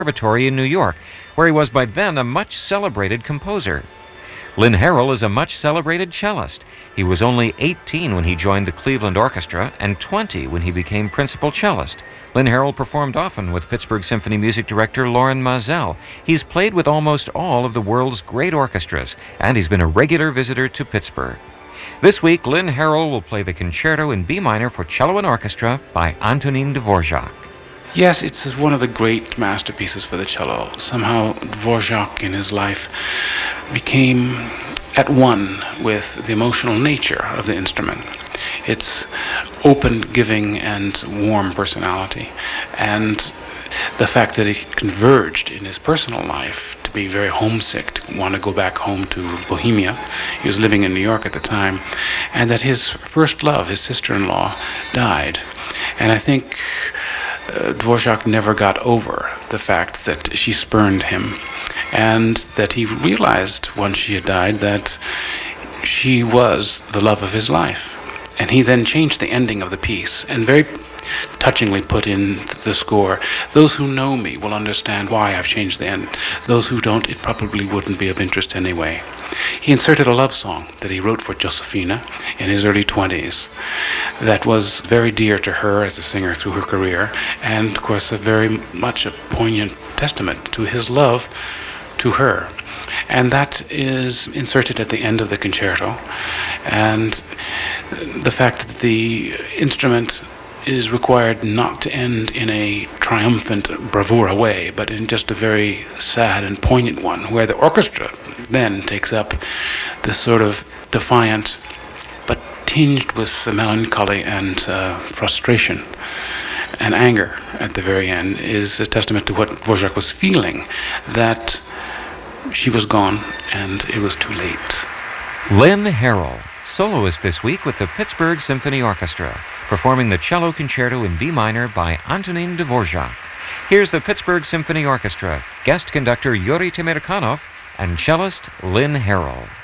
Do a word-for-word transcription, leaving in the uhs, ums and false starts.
Conservatory in New York, where he was by then a much celebrated composer. Lynn Harrell is a much celebrated cellist. He was only eighteen when he joined the Cleveland Orchestra and twenty when he became principal cellist. Lynn Harrell performed often with Pittsburgh Symphony music director Loren Mazel. He's played with almost all of the world's great orchestras, and he's been a regular visitor to Pittsburgh. This week, Lynn Harrell will play the Concerto in B minor for cello and orchestra by Antonin Dvorak. Yes, it's one of the great masterpieces for the cello. Somehow Dvorak in his life became at one with the emotional nature of the instrument. Its open, giving, and warm personality, and the fact that it converged in his personal life to be very homesick, to want to go back home to Bohemia. He was living in New York at the time, and that his first love, his sister-in-law, died. And I think Uh, Dvorak never got over the fact that she spurned him, and that he realized once she had died that she was the love of his life. And he then changed the ending of the piece and very touchingly put in the score, "Those who know me will understand why I've changed the end. Those who don't, it probably wouldn't be of interest anyway." He inserted a love song that he wrote for Josefina in his early twenties that was very dear to her as a singer through her career, and of course a very much a poignant testament to his love to her. And that is inserted at the end of the concerto. And the fact that the instrument is required not to end in a triumphant bravura way, but in just a very sad and poignant one, where the orchestra then takes up this sort of defiant, but tinged with the melancholy and uh, frustration and anger at the very end, is a testament to what Dvorak was feeling, that she was gone and it was too late. Lynn Harrell, soloist this week with the Pittsburgh Symphony Orchestra, performing the Cello Concerto in B minor by Antonin Dvorak. Here's the Pittsburgh Symphony Orchestra, guest conductor Yuri Temirkanov, and cellist Lynn Harrell.